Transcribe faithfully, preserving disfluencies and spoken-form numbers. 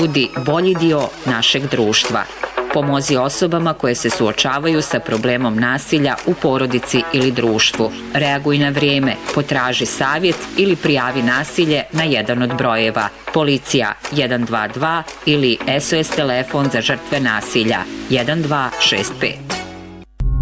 budi bolji dio našeg društva. Pomozi osobama koje se suočavaju sa problemom nasilja u porodici ili društvu. Reaguj na vrijeme, potraži savjet ili prijavi nasilje na jedan od brojeva. Policija jedan dva dva ili S O S telefon za žrtve nasilja jedan dva šest pet.